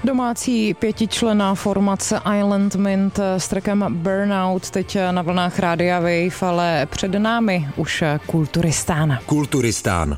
Domácí pětičlenná formace Island Mint s trackem Burnout teď na vlnách Rádia Wave, ale před námi už Kulturistán. Kulturistán.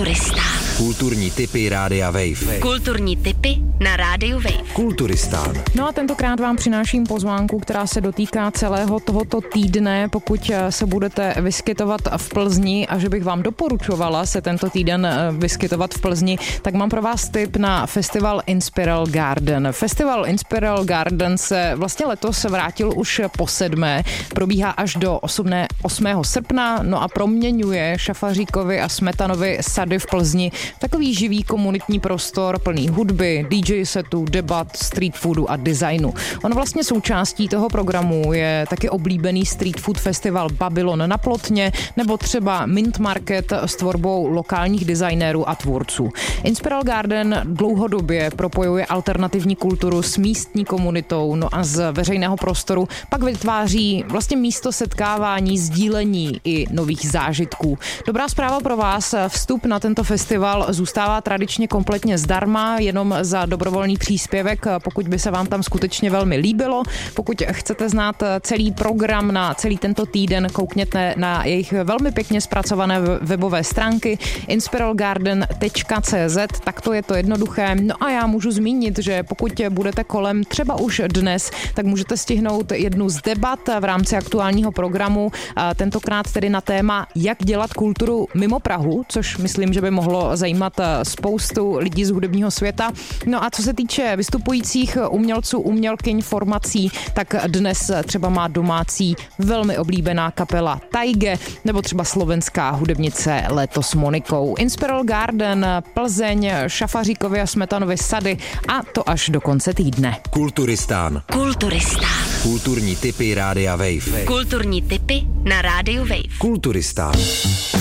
Kulturní tipy Rádia Wave. Kulturní tipy na Rádiu Wave. Kulturistán. No a tentokrát vám přináším pozvánku, která se dotýká celého tohoto týdne, pokud se budete vyskytovat v Plzni, a že bych vám doporučovala se tento týden vyskytovat v Plzni, tak mám pro vás tip na festival Inspiral Garden. Festival Inspiral Garden se vlastně letos vrátil už po 7. Probíhá až do 8. srpna, no a proměňuje Šafaříkovy a Smetanovy sady v Plzni takový živý komunitní prostor plný hudby, DJ setů, debat, street foodu a designu. On vlastně součástí toho programu je taky oblíbený street food festival Babylon na Plotně nebo třeba Mint Market s tvorbou lokálních designérů a tvůrců. Inspiral Garden dlouhodobě propojuje alternativní kulturu s místní komunitou, no a z veřejného prostoru pak vytváří vlastně místo setkávání, sdílení i nových zážitků. Dobrá zpráva pro vás, vstup na tento festival zůstává tradičně kompletně zdarma, jenom za dobrovolný příspěvek, pokud by se vám tam skutečně velmi líbilo. Pokud chcete znát celý program na celý tento týden, koukněte na jejich velmi pěkně zpracované webové stránky inspiralgarden.cz, tak to je to jednoduché. No a já můžu zmínit, že pokud budete kolem třeba už dnes, tak můžete stihnout jednu z debat v rámci aktuálního programu, tentokrát tedy na téma, jak dělat kulturu mimo Prahu, což myslím, že by mohlo zajímat spoustu lidí z hudebního světa. No a co se týče vystupujících umělců, umělkyň, formací, tak dnes třeba má domácí velmi oblíbená kapela Tajge nebo třeba slovenská hudebnice Leto s Monikou. Inspiral Garden, Plzeň, Šafaříkovy a Smetanovy sady, a to až do konce týdne. Kulturistán. Kulturní tipy Rádia Wave. Kulturní tipy na Rádiu Wave. Kulturistán.